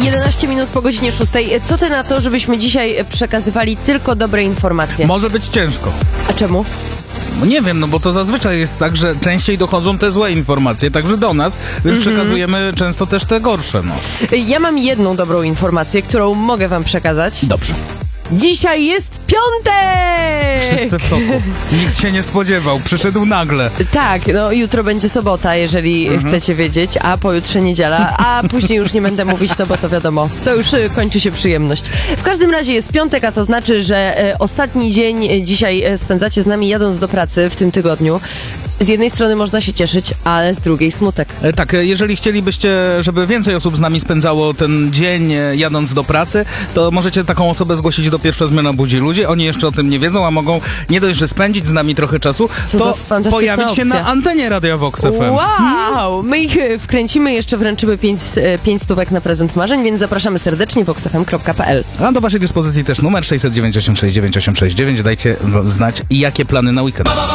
11 minut po godzinie 6. Co ty na to, żebyśmy dzisiaj przekazywali tylko dobre informacje? Może być ciężko. A czemu? No nie wiem, no bo to zazwyczaj jest tak, że częściej dochodzą te złe informacje, także do nas, więc przekazujemy często też te gorsze, no. Ja mam jedną dobrą informację, którą mogę wam przekazać. Dobrze. Dzisiaj jest piątek! Wszyscy w szoku. Nikt się nie spodziewał, przyszedł nagle. Tak, no jutro będzie sobota, jeżeli chcecie wiedzieć, a pojutrze niedziela, a później już nie będę mówić, no bo to wiadomo, to już kończy się przyjemność. W każdym razie jest piątek, a to znaczy, że ostatni dzień dzisiaj spędzacie z nami jadąc do pracy w tym tygodniu. Z jednej strony można się cieszyć, ale z drugiej smutek. Tak, jeżeli chcielibyście, żeby więcej osób z nami spędzało ten dzień jadąc do pracy, to możecie taką osobę zgłosić do Pierwsza Zmiana Budzi Ludzi. Oni jeszcze o tym nie wiedzą, a mogą nie dość, że spędzić z nami trochę czasu, Co to za fantastyczna pojawić się opcja. na antenie Radia Vox FM. Wow! My ich wkręcimy, jeszcze wręczymy 5 stówek na prezent marzeń, więc zapraszamy serdecznie voxfm.pl. A do waszej dyspozycji też numer 696 9869. Dajcie znać, jakie plany na weekend.